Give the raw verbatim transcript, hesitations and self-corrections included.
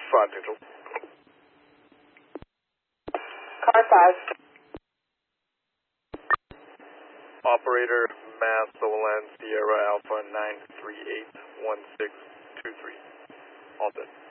five neutral. Car five. Operator, Mass Solan Sierra Alpha nine three eight one six two three. All good.